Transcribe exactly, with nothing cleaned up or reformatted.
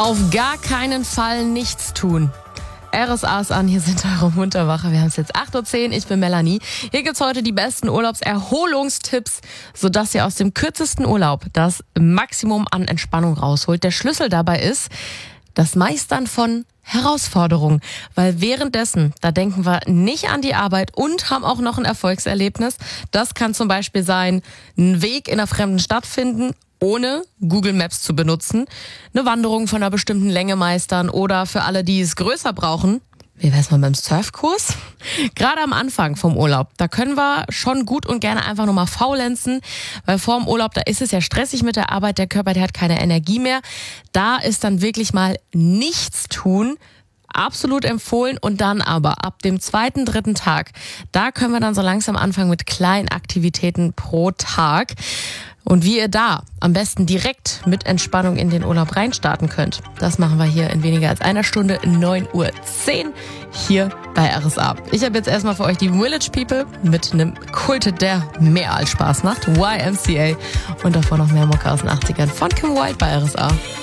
Auf gar keinen Fall nichts tun. R S A ist an, hier sind eure Munterwache. Wir haben es jetzt acht Uhr zehn, ich bin Melanie. Hier gibt's heute die besten Urlaubserholungstipps, sodass ihr aus dem kürzesten Urlaub das Maximum an Entspannung rausholt. Der Schlüssel dabei ist das Meistern von Herausforderungen, weil währenddessen, da denken wir nicht an die Arbeit und haben auch noch ein Erfolgserlebnis. Das kann zum Beispiel sein, einen Weg in einer fremden Stadt finden, ohne Google Maps zu benutzen, eine Wanderung von einer bestimmten Länge meistern oder für alle, die es größer brauchen, wie wär's mal beim Surfkurs? Gerade am Anfang vom Urlaub, da können wir schon gut und gerne einfach nur mal faulenzen, weil vor dem Urlaub, da ist es ja stressig mit der Arbeit, der Körper, der hat keine Energie mehr. Da ist dann wirklich mal nichts tun, absolut empfohlen. Und dann aber ab dem zweiten, dritten Tag, da können wir dann so langsam anfangen mit kleinen Aktivitäten pro Tag. Und wie ihr da am besten direkt mit Entspannung in den Urlaub reinstarten könnt, das machen wir hier in weniger als einer Stunde, neun Uhr zehn, hier bei R S A. Ich habe jetzt erstmal für euch die Village People mit einem Kult, der mehr als Spaß macht, Y M C A, und davor noch mehr Mucke aus den achtzigern von Kim Wilde bei R S A.